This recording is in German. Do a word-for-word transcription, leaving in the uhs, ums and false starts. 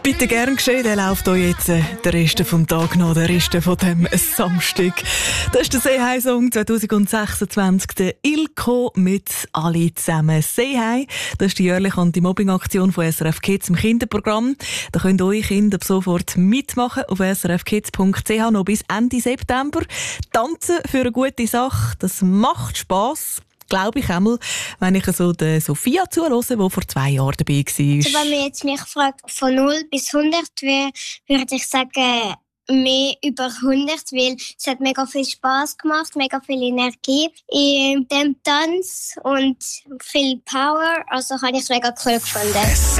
Bitte gern geschehen, der läuft euch jetzt äh, der Rest vom Tag noch, der Rest von dem Samstag. Das ist der Seehai-Song zwanzig sechsundzwanzig, der Ilko mit «Alle zusammen Seehai». Das ist die jährliche Anti-Mobbing-Aktion von S R F Kids im Kinderprogramm. Da könnt eure Kinder ab sofort mitmachen auf s r f kids punkt c h noch bis Ende September. Tanzen für eine gute Sache, das macht Spass. Glaube ich einmal, wenn ich so der Sophia zuhöre, die vor zwei Jahren dabei war. Also wenn man jetzt mich fragt, von null bis hundert, würde ich sagen, mehr über hundert, weil es hat mega viel Spass gemacht, mega viel Energie in dem Tanz und viel Power. Also habe ich es mega cool gefunden.